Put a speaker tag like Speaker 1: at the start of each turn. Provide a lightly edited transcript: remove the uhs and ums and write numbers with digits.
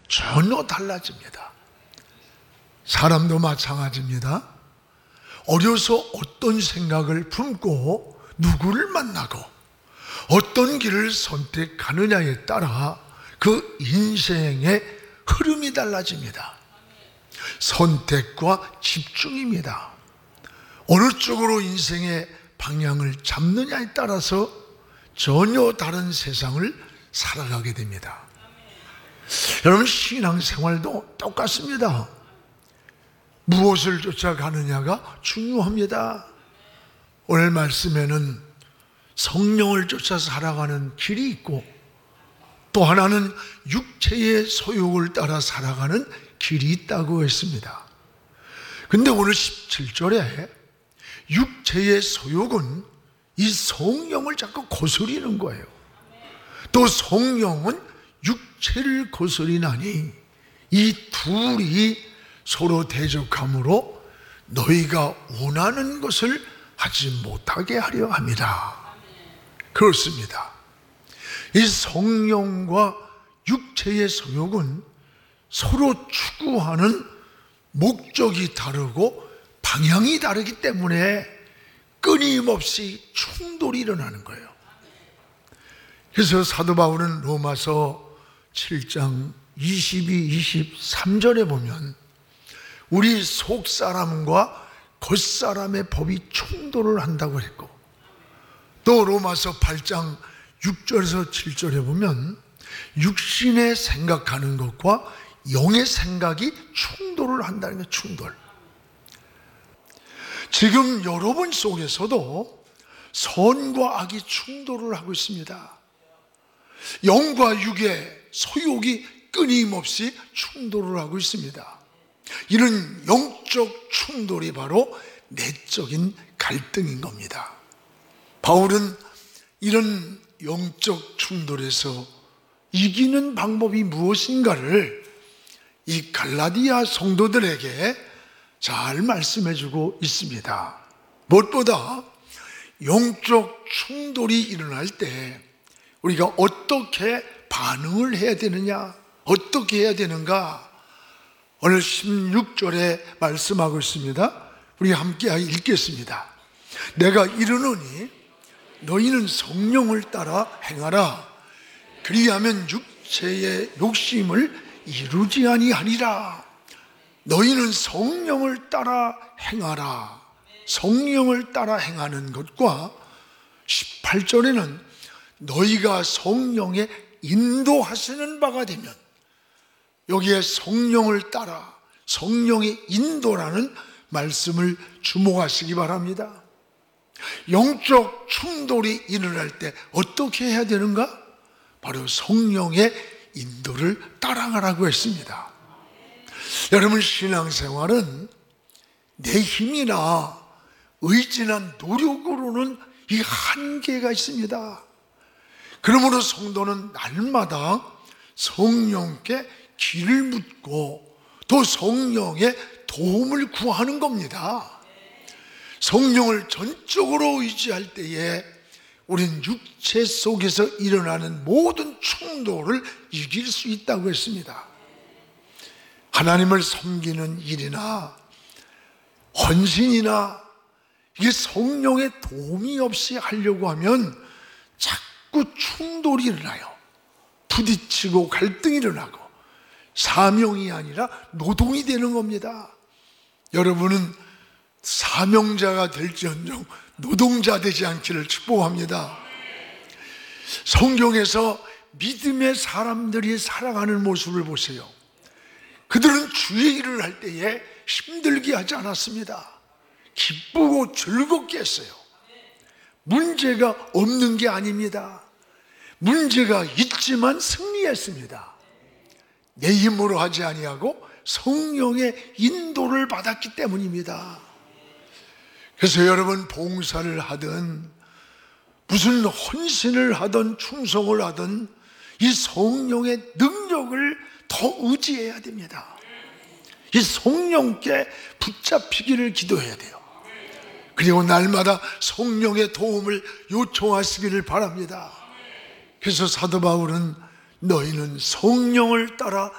Speaker 1: 전혀 달라집니다. 사람도 마찬가지입니다. 어려서 어떤 생각을 품고 누구를 만나고 어떤 길을 선택하느냐에 따라 그 인생의 흐름이 달라집니다. 선택과 집중입니다. 어느 쪽으로 인생의 방향을 잡느냐에 따라서 전혀 다른 세상을 살아가게 됩니다. 여러분, 신앙생활도 똑같습니다. 무엇을 쫓아가느냐가 중요합니다. 오늘 말씀에는 성령을 쫓아 살아가는 길이 있고 또 하나는 육체의 소욕을 따라 살아가는 길이 있다고 했습니다. 근데 오늘 17절에 육체의 소욕은 이 성령을 자꾸 거스리는 거예요. 또 성령은 육체를 거스리나니 이 둘이 서로 대적함으로 너희가 원하는 것을 하지 못하게 하려 함이라. 그렇습니다. 이 성령과 육체의 소욕은 서로 추구하는 목적이 다르고 방향이 다르기 때문에 끊임없이 충돌이 일어나는 거예요. 그래서 사도 바울은 로마서 7장 22, 23절에 보면 우리 속사람과 겉사람의 법이 충돌을 한다고 했고, 또 로마서 8장 6절에서 7절에 보면 육신의 생각하는 것과 영의 생각이 충돌을 한다는 게 충돌. 지금 여러분 속에서도 선과 악이 충돌을 하고 있습니다. 영과 육의 소욕이 끊임없이 충돌을 하고 있습니다. 이런 영적 충돌이 바로 내적인 갈등인 겁니다. 바울은 이런 영적 충돌에서 이기는 방법이 무엇인가를 이 갈라디아 성도들에게 잘 말씀해주고 있습니다. 무엇보다 영적 충돌이 일어날 때 우리가 어떻게 반응을 해야 되느냐, 어떻게 해야 되는가, 오늘 16절에 말씀하고 있습니다. 우리 함께 읽겠습니다. 내가 이르노니 너희는 성령을 따라 행하라. 그리하면 육체의 욕심을 이루지 아니하리라. 너희는 성령을 따라 행하라. 성령을 따라 행하는 것과 18절에는 너희가 성령의 인도하시는 바가 되면, 여기에 성령을 따라 성령의 인도라는 말씀을 주목하시기 바랍니다. 영적 충돌이 일어날 때 어떻게 해야 되는가? 바로 성령의 인도를 따라가라고 했습니다. 여러분, 신앙생활은 내 힘이나 의지나 노력으로는 이 한계가 있습니다. 그러므로 성도는 날마다 성령께 길을 묻고 또 성령의 도움을 구하는 겁니다. 성령을 전적으로 의지할 때에 우리는 육체 속에서 일어나는 모든 충돌을 이길 수 있다고 했습니다. 하나님을 섬기는 일이나 헌신이나 이게 성령의 도움이 없이 하려고 하면 자꾸 충돌이 일어나요. 부딪히고 갈등이 일어나고 사명이 아니라 노동이 되는 겁니다. 여러분은 사명자가 될지언정 노동자 되지 않기를 축복합니다. 성경에서 믿음의 사람들이 살아가는 모습을 보세요. 그들은 주의 일을 할 때에 힘들게 하지 않았습니다. 기쁘고 즐겁게 했어요. 문제가 없는 게 아닙니다. 문제가 있지만 승리했습니다. 내 힘으로 하지 아니하고 성령의 인도를 받았기 때문입니다. 그래서 여러분, 봉사를 하든 무슨 헌신을 하든 충성을 하든 이 성령의 능력을 더 의지해야 됩니다. 이 성령께 붙잡히기를 기도해야 돼요. 그리고 날마다 성령의 도움을 요청하시기를 바랍니다. 그래서 사도 바울은 너희는 성령을 따라